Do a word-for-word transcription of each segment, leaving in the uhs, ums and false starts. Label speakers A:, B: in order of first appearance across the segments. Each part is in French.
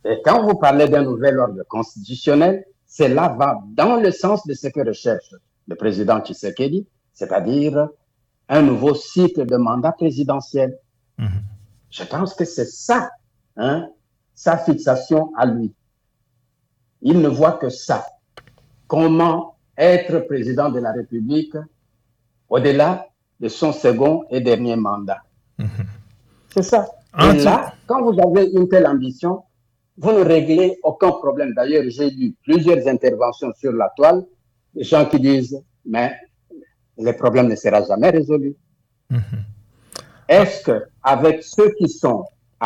A: Et quand vous parlez d'un nouvel ordre constitutionnel, cela va dans le sens de ce que recherche le président Tshisekedi, c'est-à-dire un nouveau cycle de mandat présidentiel.
B: Mhm.
A: Je pense que c'est ça, hein, sa fixation à lui. Il ne voit que ça. Comment être président de la République au-delà de son second et dernier mandat.
B: Mhm.
A: C'est ça. Et
B: En tout...
A: là, quand vous avez une telle ambition, vous ne réglez aucun problème. D'ailleurs, j'ai lu plusieurs interventions sur la toile, des gens qui disent, mais le problème ne sera jamais résolu.
B: Mhm. Ah.
A: Est-ce que avec ceux qui sont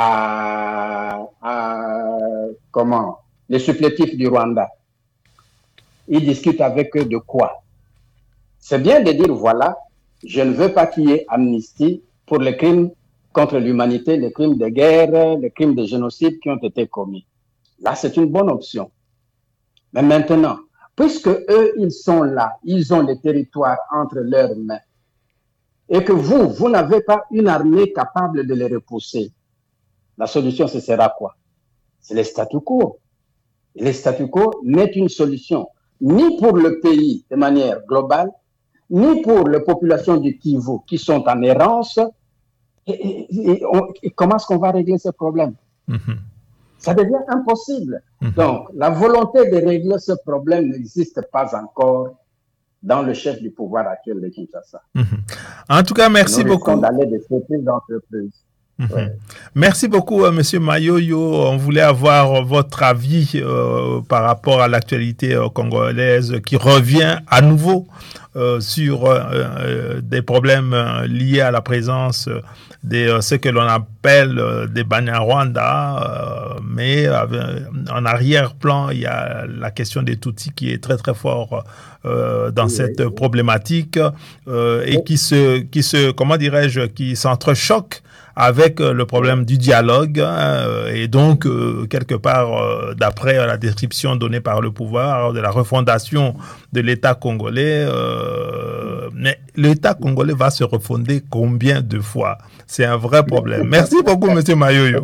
A: à, à comment, les supplétifs du Rwanda, ils discutent avec eux de quoi? C'est bien de dire, voilà, je ne veux pas qu'il y ait amnistie pour les crimes contre l'humanité, les crimes de guerre, les crimes de génocide qui ont été commis. Là, c'est une bonne option. Mais maintenant, puisque eux, ils sont là, ils ont les territoires entre leurs mains, et que vous, vous n'avez pas une armée capable de les repousser, la solution, ce sera quoi? C'est le statu quo. Et le statu quo n'est une solution ni pour le pays de manière globale, ni pour les populations du Kivu qui sont en errance. Et, et, et, on, et comment est-ce qu'on va régler ce problème?
B: Mm-hmm.
A: Ça devient impossible.
B: Mm-hmm.
A: Donc, la volonté de régler ce problème n'existe pas encore dans le chef du pouvoir actuel de Kinshasa.
B: Mm-hmm. En tout cas, merci
A: Nous risquons
B: beaucoup.
A: d'aller de ces entreprises.
B: Mmh. Ouais. Merci beaucoup, euh, Monsieur Mayoyo. On voulait avoir votre avis euh, par rapport à l'actualité euh, congolaise qui revient à nouveau euh, sur euh, des problèmes euh, liés à la présence de euh, ce que l'on appelle euh, des Banyarwanda, euh, mais euh, en arrière-plan, il y a la question des Tutsis qui est très très fort euh, dans oui, cette oui. problématique euh, et oui. qui se, qui se, comment dirais-je, qui s'entrechoque avec euh, le problème du dialogue hein, et donc euh, quelque part euh, d'après la description donnée par le pouvoir de la refondation de l'État congolais euh, mais l'État congolais va se refonder combien de fois? C'est un vrai problème. Merci beaucoup, Monsieur Mayoyo.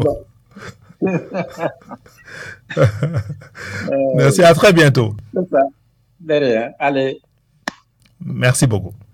B: Merci, à très bientôt.
A: C'est ça. De rien. Allez.
B: Merci beaucoup.